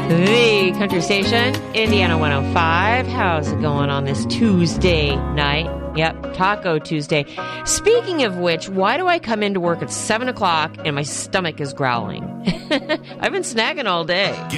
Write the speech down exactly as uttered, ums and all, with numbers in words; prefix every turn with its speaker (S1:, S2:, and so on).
S1: The country station, Indiana one oh five. How's it going on this Tuesday night? Yep, Taco Tuesday. Speaking of which, why do I come into work at seven o'clock and my stomach is growling? I've been snagging all day.